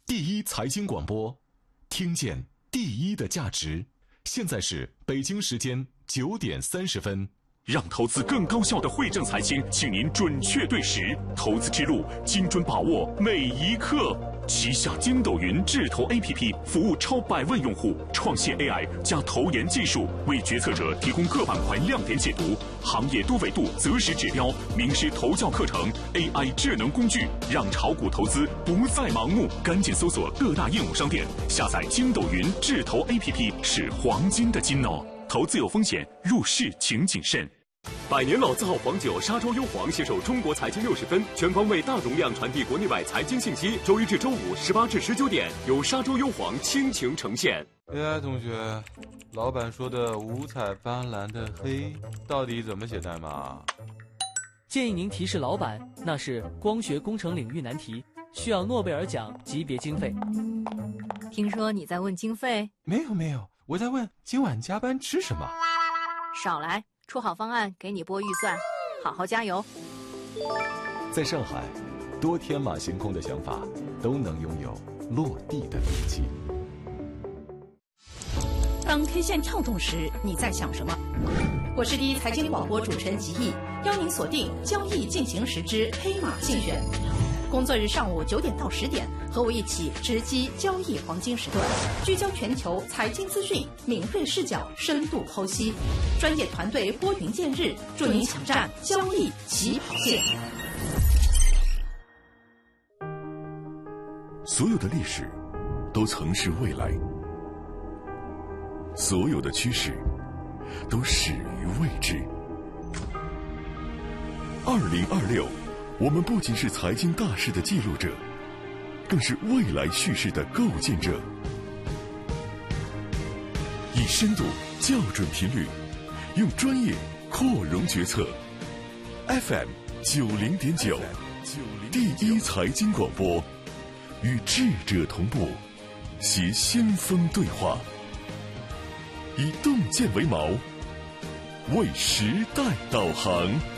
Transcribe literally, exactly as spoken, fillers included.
第一财经广播，听见第一的价值。现在是北京时间九点三十分。 让投资更高效的惠正财经，请您准确对时，投资之路精准把握每一刻。旗下筋斗云智投 A P P 服务超百万用户，创新 A I 加投研技术，为决策者提供各板块亮点解读、行业多维度择时指标、名师投教课程、A I 智能工具，让炒股投资不再盲目。赶紧搜索各大应用商店，下载筋斗云智投 A P P， 是黄金的金哦。投资有风险，入市请谨慎。 百年老字号黄酒沙洲优黄携手中国财经六十分，全方位大容量传递国内外财经信息。周一至周五十八至十九点，由沙洲优黄倾情呈现。 哎，同学，老板说的五彩斑斓的黑到底怎么写代码？ 建议您提示老板，那是光学工程领域难题，需要诺贝尔奖级别经费。 听说你在问经费？ 没有没有，我在问今晚加班吃什么。 少来，出好方案给你拨预算，好好加油。 在上海，多天马行空的想法都能拥有落地的底气。 当 K 线跳动时，你在想什么？我是第一财经广播主持人吉毅，邀您锁定交易进行时之黑马竞选。工作日上午九点到十点，和我一起直击交易黄金时段，聚焦全球财经资讯，敏锐视角深度剖析，专业团队拨云见日，助您抢占交易起跑线。 所有的历史都曾是未来，所有的趋势都始于未知。二零二六，我们不仅是财经大事的记录者，更是未来叙事的构建者。以深度校准频率，用专业扩容决策。F M 九零点九，第一财经广播，与智者同步，携先锋对话，以洞见为锚，为时代导航。